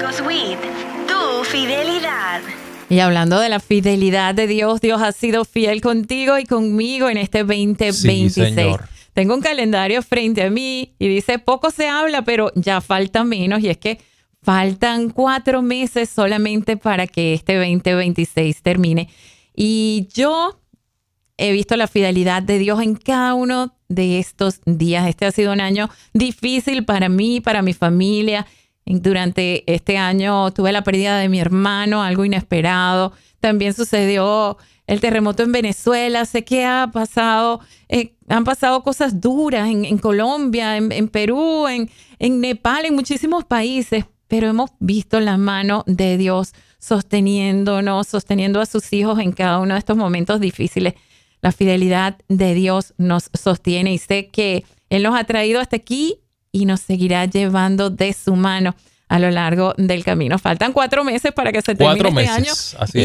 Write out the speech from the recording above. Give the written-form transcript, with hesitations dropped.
Amigos WIT, tu fidelidad. Y hablando de la fidelidad de Dios, Dios ha sido fiel contigo y conmigo en este 2026. Sí, señor. Tengo un calendario frente a mí y dice, poco se habla, pero ya falta menos. Y es que faltan 4 meses solamente para que este 2026 termine. Y yo he visto la fidelidad de Dios en cada uno de estos días. Este ha sido un año difícil para mí, para mi familia. Durante este año tuve la pérdida de mi hermano, algo inesperado. También sucedió el terremoto en Venezuela. Sé que han pasado cosas duras en Colombia, en Perú, en Nepal, en muchísimos países. Pero hemos visto la mano de Dios sosteniéndonos, sosteniendo a sus hijos en cada uno de estos momentos difíciles. La fidelidad de Dios nos sostiene y sé que Él nos ha traído hasta aquí y nos seguirá llevando de su mano a lo largo del camino. Faltan 4 meses para que se termine 4 este meses, año. así es.